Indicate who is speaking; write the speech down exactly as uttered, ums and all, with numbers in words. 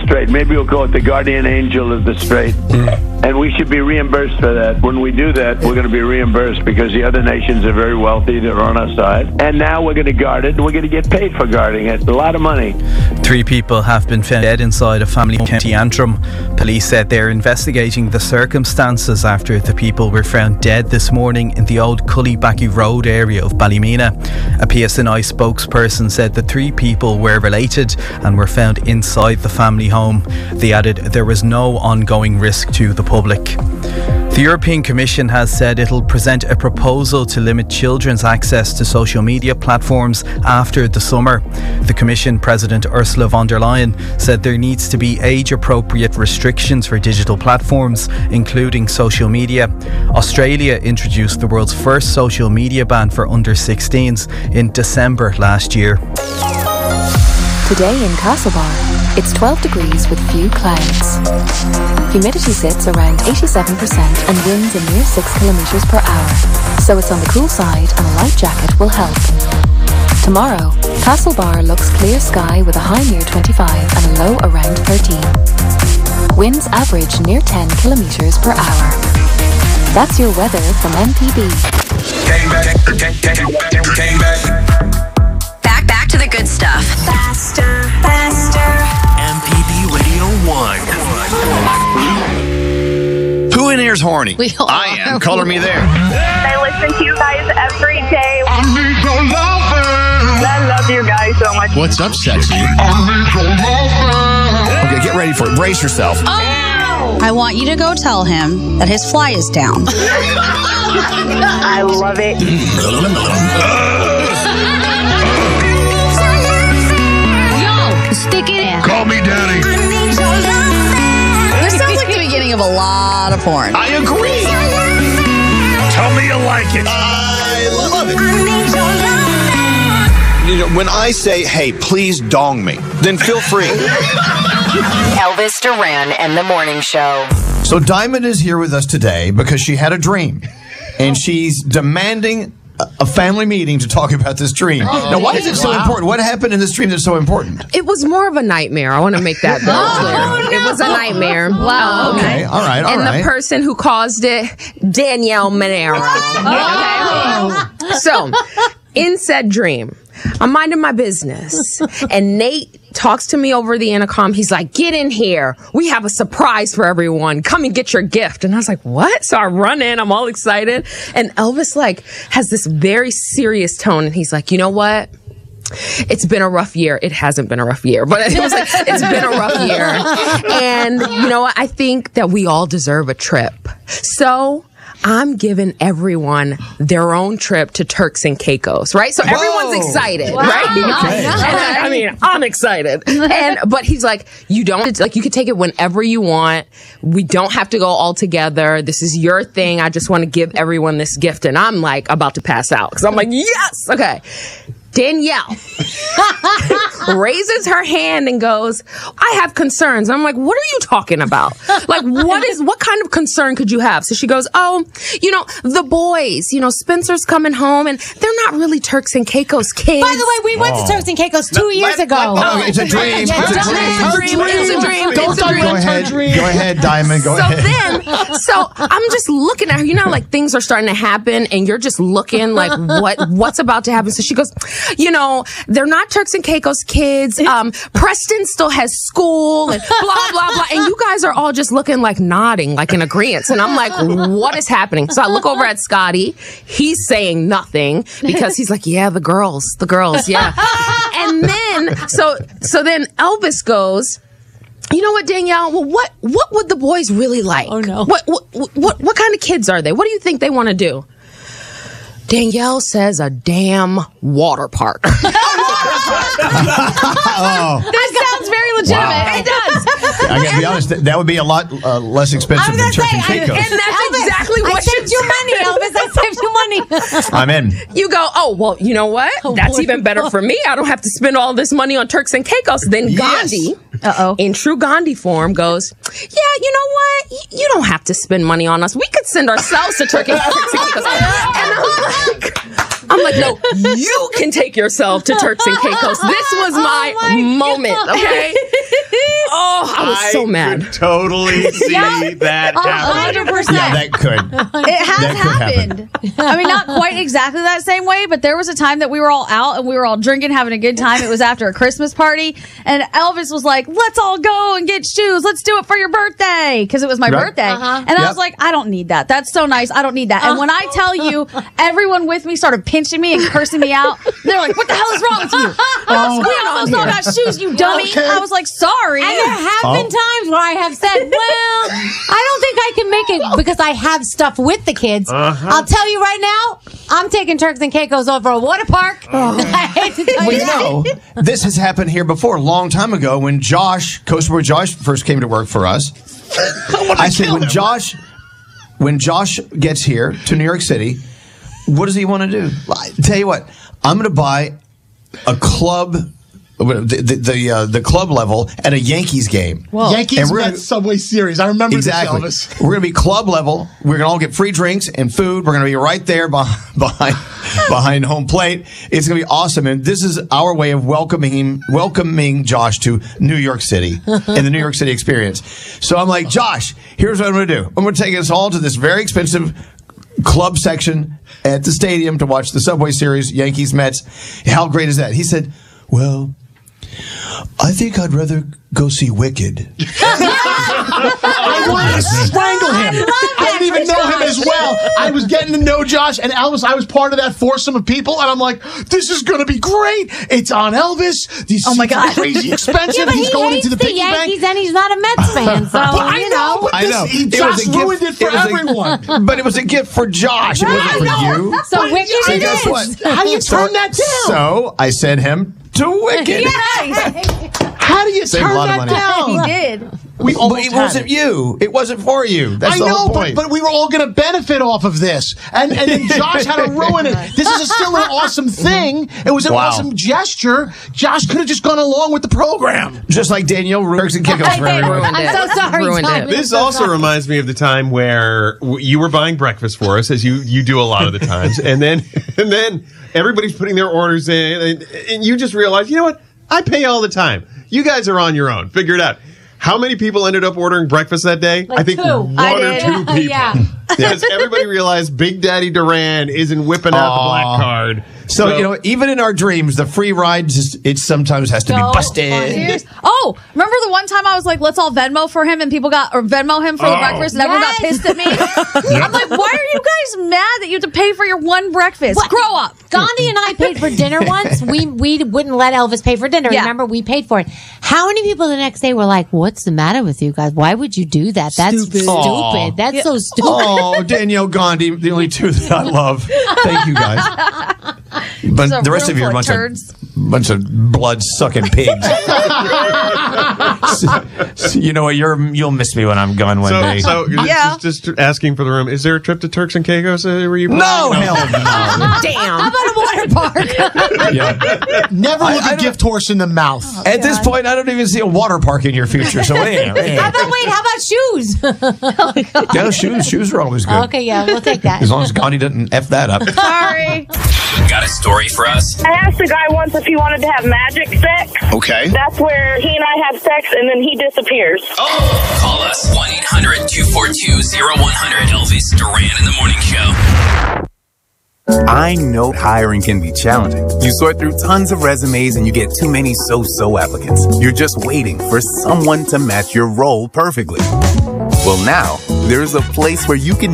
Speaker 1: Strait. Maybe we'll call it the guardian angel of the Strait. And we should be reimbursed for that. When we do that, we're going to be reimbursed because the other nations are very wealthy. They're on our side. And now we're going to guard it, and we're going to get paid for guarding it. A lot of money.
Speaker 2: Three people have been found dead inside a family home in County Antrim. Police said they're investigating the circumstances after the people were found dead this morning in the old Cullybacky Road area of Ballymena. A P S N I spokesperson said the three people were related and were found inside the family home. They added there was no ongoing risk to the public. The European Commission has said it'll present a proposal to limit children's access to social media platforms after the summer. The Commission President Ursula von der Leyen said there needs to be age-appropriate restrictions for digital platforms, including social media. Australia introduced the world's first social media ban for under sixteens in December last year.
Speaker 3: Today in Castlebar, it's twelve degrees with few clouds. Humidity sits around eighty-seven percent and winds a near six kilometres per hour, so it's on the cool side and a light jacket will help. Tomorrow, Castlebar looks clear sky with a high near twenty-five and a low around thirteen. Winds average near ten kilometres per hour. That's your weather from M P B.
Speaker 4: Came back, came back.
Speaker 5: Back, back to the good stuff.
Speaker 6: Faster, faster.
Speaker 4: M P B Radio one.
Speaker 7: Who in here's horny?
Speaker 8: We all
Speaker 7: I am.
Speaker 8: are.
Speaker 7: Color me there.
Speaker 9: I listen to you guys every day.
Speaker 4: I need your loving.
Speaker 9: I love you guys so much.
Speaker 7: What's up, sexy?
Speaker 4: I need your loving.
Speaker 7: Okay, get ready for it. Brace yourself.
Speaker 8: Oh! I want you to go tell him that his fly is down.
Speaker 9: I love it.
Speaker 8: Yo, stick it in.
Speaker 4: Call me daddy.
Speaker 8: This sounds like the beginning of a lot of porn.
Speaker 7: I agree.
Speaker 4: Tell me you like it.
Speaker 7: I love it. You know, when I say, hey, please dong me, then feel free.
Speaker 5: Elvis Duran and the Morning Show.
Speaker 7: So Diamond is here with us today because she had a dream, and she's demanding a family meeting to talk about this dream. Oh, now, why is it so wow. important? What happened in this dream that's so important?
Speaker 10: It was more of a nightmare. I want to make that very
Speaker 8: oh,
Speaker 10: clear. No. It was a nightmare.
Speaker 8: Wow.
Speaker 7: Okay. okay. All right. All
Speaker 10: and
Speaker 7: right.
Speaker 10: the person who caused it, Danielle Monero.
Speaker 8: Oh.
Speaker 10: Okay. So, in said dream, I'm minding my business, and Nate talks to me over the intercom. He's like, get in here. We have a surprise for everyone. Come and get your gift. And I was like, what? So I run in. I'm all excited. And Elvis like has this very serious tone. And he's like, you know what? It's been a rough year. It hasn't been a rough year, but it was like, it's been a rough year. And you know what? I think that we all deserve a trip. So I'm giving everyone their own trip to Turks and Caicos, right? So everyone's
Speaker 7: Whoa.
Speaker 10: excited,
Speaker 8: Wow.
Speaker 10: right?
Speaker 7: Okay.
Speaker 10: And I, I mean, I'm excited. And but he's like, you don't like you can take it whenever you want. We don't have to go all together. This is your thing. I just want to give everyone this gift, and I'm like about to pass out because I'm like, yes, okay. Danielle raises her hand and goes, I have concerns. I'm like, what are you talking about? Like, what is, what kind of concern could you have? So she goes, oh, you know, the boys, you know, Spencer's coming home and they're not really Turks and Caicos kids.
Speaker 11: By the way, we went to Turks and Caicos two years ago.
Speaker 7: Oh, it's a dream. It's a dream.
Speaker 10: It's a dream.
Speaker 7: Don't
Speaker 10: It's a dream.
Speaker 7: go ahead. Go ahead, Diamond. Go
Speaker 10: so
Speaker 7: ahead.
Speaker 10: then, so I'm just looking at her. You know, like things are starting to happen, and you're just looking like what what's about to happen. So she goes, you know, they're not Turks and Caicos kids. Um, Preston still has school, and blah blah blah. And you guys are all just looking like nodding, like in agreement. And I'm like, what is happening? So I look over at Scotty. He's saying nothing because he's like, yeah, the girls, the girls, yeah. And then, so so then Elvis goes, you know what, Danielle? Well, what what would the boys really like?
Speaker 11: Oh no!
Speaker 10: What what what what kind of kids are they? What do you think they want to do? Danielle says a damn water park.
Speaker 7: Oh.
Speaker 11: That sounds very legitimate.
Speaker 7: Wow.
Speaker 10: It does.
Speaker 7: I gotta be honest, that, that would be a lot uh, less expensive than Turks and Caicos.
Speaker 10: And that's
Speaker 11: Elvis,
Speaker 10: exactly what
Speaker 11: I saved you money, Elvis. I saved you money.
Speaker 7: I'm in.
Speaker 10: You go, oh, well, you know what?
Speaker 11: Oh,
Speaker 10: That's
Speaker 11: boy.
Speaker 10: even better for me. I don't have to spend all this money on Turks and Caicos. Then
Speaker 7: Yes.
Speaker 10: Gandhi,
Speaker 11: Uh-oh.
Speaker 10: in true Gandhi form, goes, yeah, you know what? Y- you don't have to spend money on us. We could send ourselves to Turks and Caicos. And I'm like, I'm like, no, you can take yourself to Turks and Caicos. This was my,
Speaker 11: Oh my
Speaker 10: moment, okay? Oh, I was so mad.
Speaker 12: Could totally see
Speaker 11: Yeah.
Speaker 12: that
Speaker 11: A
Speaker 12: happening.
Speaker 11: hundred percent.
Speaker 7: Yeah, that could.
Speaker 8: It has
Speaker 7: That could
Speaker 8: happened. I mean, not quite exactly that same way, but there was a time that we were all out and we were all drinking, having a good time. It was after a Christmas party, and Elvis was like, "Let's all go and get shoes. Let's do it for your birthday," because it was my
Speaker 7: Right.
Speaker 8: birthday.
Speaker 11: Uh-huh.
Speaker 8: And I
Speaker 7: Yep.
Speaker 8: was like, "I don't need that. That's so nice. I don't need that." And when I tell you, everyone with me started pinching me and cursing me out. They're like, "What the hell is wrong with you?" I was, we almost all got shoes, you dummy.
Speaker 11: Okay.
Speaker 8: I was like, "Sorry."
Speaker 11: And there have
Speaker 7: Oh.
Speaker 11: been times where I have said, well, I don't think I can make it because I have stuff with the kids.
Speaker 12: Uh-huh.
Speaker 11: I'll tell you right now, I'm taking Turks and Caicos over a water park. I hate to tell
Speaker 7: We
Speaker 11: you that.
Speaker 7: know this has happened here before, a long time ago, when Josh, Coast Boy Josh, first came to work for us. I said, when Josh, when Josh gets here to New York City, what does he want to do? I tell you what, I'm going to buy a club, the the the, uh, the club level at a Yankees game.
Speaker 13: Yankees
Speaker 7: And we're
Speaker 13: Mets
Speaker 7: gonna-
Speaker 13: Subway Series. I remember
Speaker 7: Exactly.
Speaker 13: this, Elvis.
Speaker 7: We're going to be club level. We're going to all get free drinks and food. We're going to be right there behind behind, behind home plate. It's going to be awesome. And this is our way of welcoming him, welcoming Josh to New York City and the New York City experience. So I'm like, Josh, here's what I'm going to do. I'm going to take us all to this very expensive club section at the stadium to watch the Subway Series, Yankees Mets. How great is that? He said, well, I think I'd rather go see Wicked.
Speaker 13: I wanted to strangle him. I, didn't even know him as well. I was getting to know Josh and Elvis. I was part of that foursome of people, and I'm like, this is going to be great. It's on Elvis. These
Speaker 8: Oh my God.
Speaker 13: crazy expensive.
Speaker 11: Yeah, but
Speaker 13: he's
Speaker 11: he
Speaker 13: going
Speaker 11: hates
Speaker 13: into the
Speaker 11: the
Speaker 13: piggy bank.
Speaker 11: Yankees and he's not a Mets fan. So,
Speaker 13: But I
Speaker 11: you
Speaker 13: know,
Speaker 11: know.
Speaker 13: but
Speaker 7: I
Speaker 13: this,
Speaker 7: know.
Speaker 13: he
Speaker 7: It was
Speaker 13: just
Speaker 7: a gift-
Speaker 13: ruined it for
Speaker 7: it was a-
Speaker 13: everyone.
Speaker 7: But it was a gift for Josh. It wasn't for you.
Speaker 11: So Wicked
Speaker 7: So
Speaker 11: it
Speaker 7: guess
Speaker 11: is.
Speaker 7: what?
Speaker 13: How do you
Speaker 7: So-
Speaker 13: turn that down?
Speaker 7: So I sent him to Wicked.
Speaker 13: How do you
Speaker 7: Saved a
Speaker 13: turn
Speaker 7: lot of
Speaker 13: that
Speaker 7: money.
Speaker 13: down?
Speaker 8: He did.
Speaker 13: We
Speaker 7: But
Speaker 13: almost
Speaker 7: it
Speaker 13: had
Speaker 7: wasn't
Speaker 13: it.
Speaker 7: you. It wasn't for you. That's
Speaker 13: I
Speaker 7: the
Speaker 13: know,
Speaker 7: whole
Speaker 13: but,
Speaker 7: point.
Speaker 13: but we were all going to benefit off of this. And, and then Josh had to ruin it. This is a, still an awesome thing. It was an
Speaker 7: Wow.
Speaker 13: awesome gesture. Josh could have just gone along with the program.
Speaker 7: Just like Danielle Turks and Caicos for everyone.
Speaker 10: Ruined it.
Speaker 11: I'm so sorry,
Speaker 10: Ruined
Speaker 11: Simon.
Speaker 10: it.
Speaker 12: This also reminds me of the time where w- you were buying breakfast for us, as you, you do a lot of the times, and then and then everybody's putting their orders in, and, and you just realize, you know what? I pay all the time. You guys are on your own. Figure it out. How many people ended up ordering breakfast that day?
Speaker 11: Like
Speaker 12: I think
Speaker 11: two.
Speaker 12: one
Speaker 8: I
Speaker 12: or
Speaker 8: did.
Speaker 12: two people.
Speaker 11: Yeah.
Speaker 12: Because everybody realized Big Daddy Duran isn't whipping out the black
Speaker 7: Aw.
Speaker 12: card.
Speaker 7: So, you know, even in our dreams, the free ride, just, it sometimes has to be
Speaker 11: So
Speaker 7: busted.
Speaker 11: funny.
Speaker 8: Oh, remember the one time I was like, let's all Venmo for him, and people got, or Venmo him for the
Speaker 12: Oh.
Speaker 8: breakfast, and everyone got
Speaker 11: Yes.
Speaker 8: pissed at me? I'm like, why are you guys mad that you have to pay for your one breakfast?
Speaker 11: What?
Speaker 8: Grow up.
Speaker 11: Gandhi and I paid for dinner once. We we wouldn't let Elvis pay for dinner.
Speaker 8: Yeah.
Speaker 11: Remember, we paid for it. How many people the next day were like, "What's the matter with you guys? Why would you do that? That's
Speaker 13: Stupid.
Speaker 11: stupid.
Speaker 7: Aw.
Speaker 11: That's so stupid."
Speaker 7: Oh, Danielle, Gandhi, the only two that I love. Thank you, guys. But
Speaker 8: It's a
Speaker 7: the rest of
Speaker 8: room
Speaker 7: you are a
Speaker 8: full
Speaker 7: bunch
Speaker 8: of
Speaker 7: of bunch of blood sucking pigs. So- so you know what? You're you'll miss me when I'm gone one
Speaker 12: So,
Speaker 7: day.
Speaker 12: so
Speaker 8: Yeah.
Speaker 12: just, just asking for the room. Is there a trip to Turks and Caicos? Uh, were you
Speaker 7: no,
Speaker 12: planning?
Speaker 7: hell no.
Speaker 11: How
Speaker 10: Damn.
Speaker 11: about a water park?
Speaker 7: Yeah.
Speaker 13: Never
Speaker 7: I-
Speaker 13: look
Speaker 7: I
Speaker 13: a
Speaker 7: don't-
Speaker 13: gift horse in the mouth.
Speaker 7: At this point, I don't even see a water park in your future. So, yeah,
Speaker 11: How
Speaker 7: yeah.
Speaker 11: about wait? How about shoes?
Speaker 7: Yeah, shoes, shoes are always good.
Speaker 11: Okay, yeah, we'll take that.
Speaker 7: As long as Gandhi doesn't F that up.
Speaker 8: Sorry.
Speaker 14: Got a story for us?
Speaker 9: I asked a guy once if he wanted to have magic sex.
Speaker 14: Okay.
Speaker 9: That's where he and I have sex and then he disappears.
Speaker 14: Oh! Call us one eight hundred two four two zero one hundred. Elvis Duran in the Morning Show.
Speaker 15: I know hiring can be challenging. You sort through tons of resumes and you get too many so-so applicants. You're just waiting for someone to match your role perfectly. Well, now, there's a place where you can